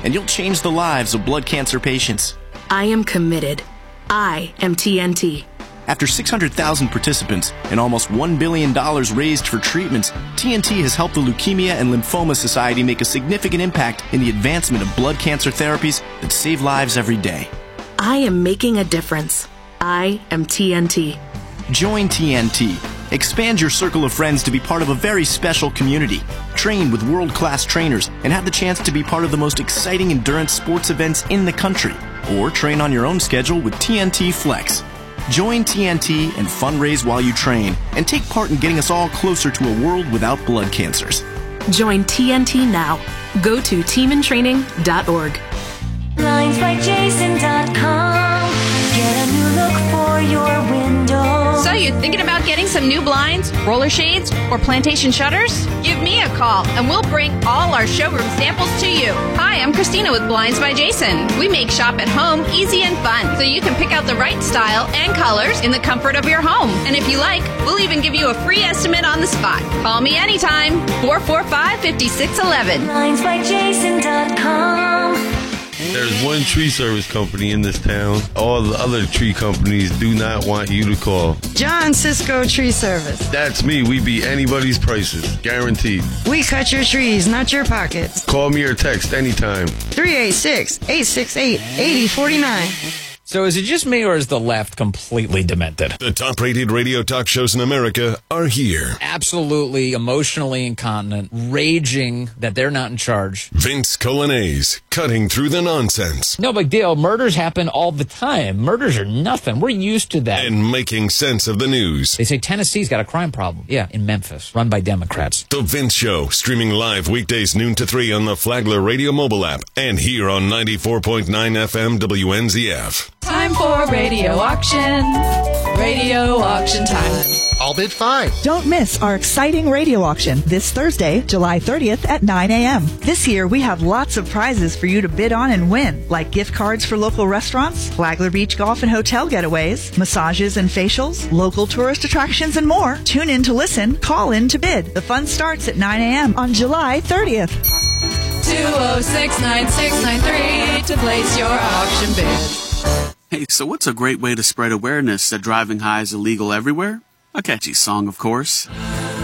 and you'll change the lives of blood cancer patients. I am committed. I am TNT. After 600,000 participants and almost $1 billion raised for treatments, TNT has helped the Leukemia and Lymphoma Society make a significant impact in the advancement of blood cancer therapies that save lives every day. I am making a difference. I am TNT. Join TNT. Expand your circle of friends to be part of a very special community. Train with world-class trainers and have the chance to be part of the most exciting endurance sports events in the country. Or train on your own schedule with TNT Flex. Join TNT and fundraise while you train, and take part in getting us all closer to a world without blood cancers. Join TNT now. Go to teamintraining.org. BlindsByJason.com. Get a new look for your window. So you're thinking about getting some new blinds, roller shades, or plantation shutters? Give me a call and we'll bring all our showroom samples to you. Hi, I'm Christina with Blinds by Jason. We make shop at home easy and fun so you can pick out the right style and colors in the comfort of your home. And if you like, we'll even give you a free estimate on the spot. Call me anytime. 445-5611. BlindsByJason.com. There's one tree service company in this town. All the other tree companies do not want you to call. John Cisco Tree Service. That's me. We beat anybody's prices. Guaranteed. We cut your trees, not your pockets. Call me or text anytime. 386-868-8049. So is it just me, or is the left completely demented? The top-rated radio talk shows in America are here. Absolutely emotionally incontinent, raging that they're not in charge. Vince Colanese, cutting through the nonsense. No big deal. Murders happen all the time. Murders are nothing. We're used to that. And making sense of the news. They say Tennessee's got a crime problem. Yeah, in Memphis, run by Democrats. The Vince Show, streaming live weekdays noon to 3 on the Flagler Radio mobile app and here on 94.9 FM WNZF. Time for radio auction. Radio auction time. I'll bid 5. Don't miss our exciting radio auction this Thursday, July 30th at 9 a.m. This year, we have lots of prizes for you to bid on and win, like gift cards for local restaurants, Flagler Beach Golf and Hotel getaways, massages and facials, local tourist attractions, and more. Tune in to listen, call in to bid. The fun starts at 9 a.m. on July 30th. 206-9693 to place your auction bid. Hey, so what's a great way to spread awareness that driving high is illegal everywhere? A catchy song, of course.